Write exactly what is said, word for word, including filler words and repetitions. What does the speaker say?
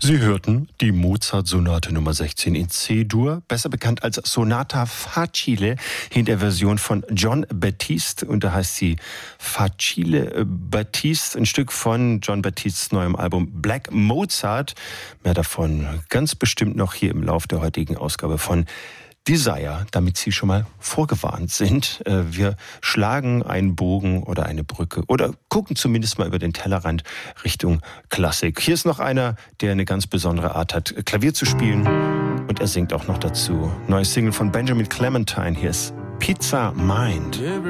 Sie hörten die Mozart-Sonate Nummer sechzehn in C-Dur, besser bekannt als Sonata Facile, in der Version von Jon Batiste. Und da heißt sie Facile Batiste, ein Stück von Jon Batistes neuem Album Black Mozart. Mehr davon ganz bestimmt noch hier im Lauf der heutigen Ausgabe von Desire, damit Sie schon mal vorgewarnt sind. Wir schlagen einen Bogen oder eine Brücke oder gucken zumindest mal über den Tellerrand Richtung Klassik. Hier ist noch einer, der eine ganz besondere Art hat, Klavier zu spielen. Und er singt auch noch dazu. Neues Single von Benjamin Clementine. Hier ist Pizza Mind.